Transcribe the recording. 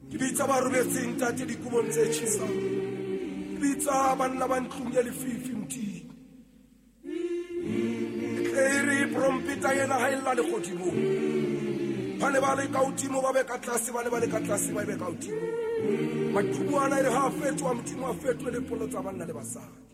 Ke bitsa ba robetseng tate dikubong tse tjhesang. Ke bitsa banna ba ntlong ya lefifi mtini. Ere prompeta yena ha illa le godimo. Ba ne ba le ka hodimo ba be ka tlase ba ne ba le ka tlase ba be ka hodimo. Maqhubu ana ere ha fetwa mtimo a fetwe le polo tsa banna le basadi.